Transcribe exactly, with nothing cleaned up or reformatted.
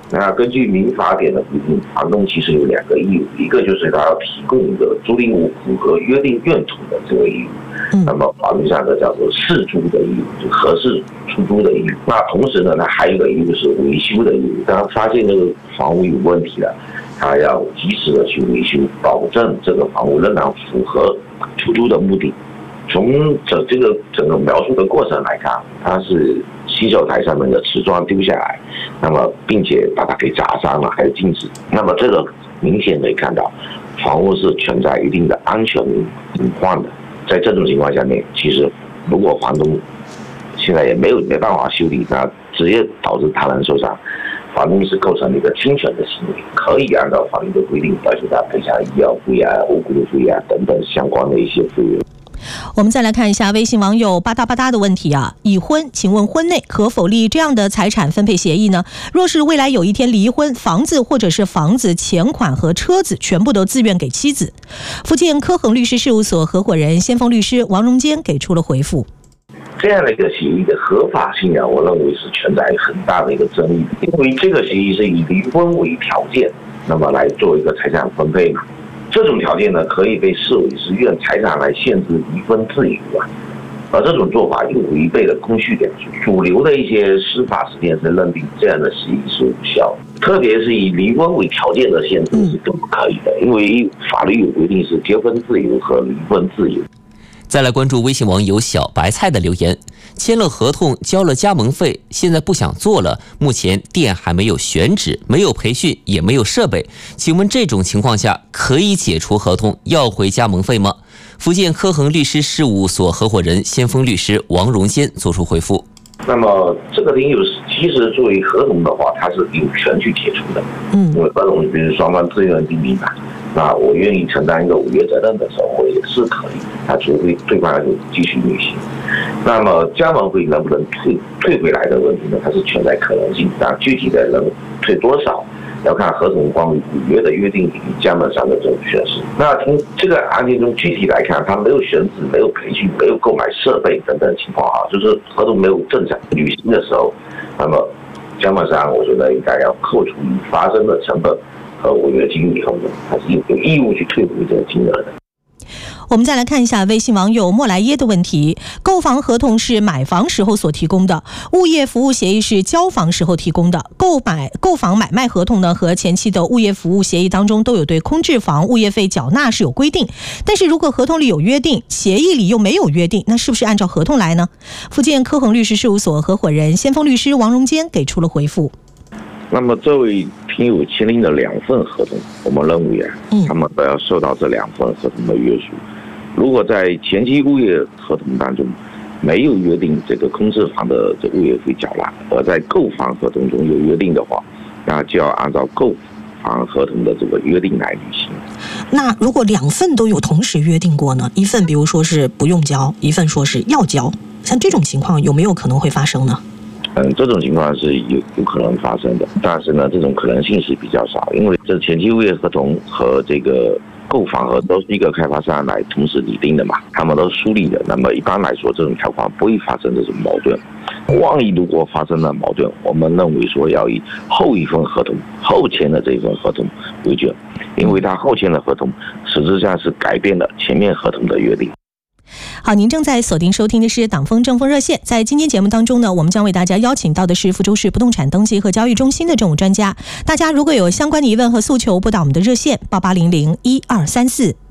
那根据民法典的规定，房东其实有两个义务，一个就是他要提供一个租赁物符合约定用途的这个义务，那么法律上的叫做适租的义务，就合适出租的义务。那同时呢，他还有一个义务是维修的义务，当发现这个房屋有问题了，他要及时的去维修，保证这个房屋仍然符合出租的目的。从整这个整个描述的过程来看，它是洗手台上面的瓷砖丢下来，那么并且把它给砸伤了，还有镜子。那么这个明显可以看到，房屋是存在一定的安全隐患的。在这种情况下面，其实如果房东现在也没有没办法修理，那直接导致他人受伤，房东是构成了一个侵权的行为，可以按照法律的规定要求他赔偿医药费啊、无辜费啊等等相关的一些费用。 我们再来看一下微信网友吧嗒吧嗒的问题啊，已婚，请问婚内可否立这样的财产分配协议呢？若是未来有一天离婚，房子或者是房子钱款和车子全部都自愿给妻子。福建科恒律师事务所合伙人先锋律师王荣坚给出了回复。 这样的一个协议的合法性啊，我认为是存在很大的一个争议，因为这个协议是以离婚为条件，那么来做一个财产分配嘛。这种条件呢，可以被视为是用财产来限制离婚自由啊，而这种做法又违背了公序良俗。主流的一些司法实践是认定这样的协议是无效，特别是以离婚为条件的限制是更不可以的，因为法律有规定是结婚自由和离婚自由。 再来关注微信网友小白菜的留言，签了合同交了加盟费，现在不想做了，目前店还没有选址，没有培训，也没有设备，请问这种情况下可以解除合同要回加盟费吗？福建科恒律师事务所合伙人先锋律师王荣坚作出回复。 那么这个领有其实作为合同的话，它是有权去解除的，嗯，因为合同比如双方自愿订立嘛，那我愿意承担一个违约责任的时候，也是可以，那除非对方就继续履行。那么加盟费能不能退退回来的问题呢？它是存在可能性，但具体的能退多少，要看合同关于违约的约定与加盟商的这种宣示。那从这个案件中具体来看，他没有选址、没有培训、没有购买设备等等情况啊，就是合同没有正常履行的时候，那么加盟商我觉得应该要扣除已发生的成本和违约金以后呢，他是有义务去退回这个金额的。 我们再来看一下微信网友莫来耶的问题，购房合同是买房时候所提供的，物业服务协议是交房时候提供的。购买购房买卖合同呢和前期的物业服务协议当中都有对空置房物业费缴纳是有规定，但是如果合同里有约定，协议里又没有约定，那是不是按照合同来呢？福建科恒律师事务所合伙人先锋律师王荣坚给出了回复。 那么这位听友签订的两份合同，我们认为啊，他们都要受到这两份合同的约束。如果在前期物业合同当中没有约定这个空置房的这物业费缴纳，而在购房合同中有约定的话，那就要按照购房合同的这个约定来履行。 那如果两份都有同时约定过呢？一份比如说是不用交，一份说是要交，像这种情况有没有可能会发生呢？ 嗯，这种情况是有有可能发生的，但是呢，这种可能性是比较少，因为这前期物业合同和这个购房合都是一个开发商来同时拟定的嘛，他们都是疏离的。那么一般来说，这种条款不会发生这种矛盾。万一如果发生了矛盾，我们认为说要以后一份合同后签的这一份合同为准，因为他后签的合同实质上是改变了前面合同的约定。 好，您正在锁定收听的是党风政风热线。在今天节目当中呢，我们将为大家邀请到的是福州市不动产登记和交易中心的政务专家。大家如果有相关的疑问和诉求，拨打我们的热线八八零零一二三四。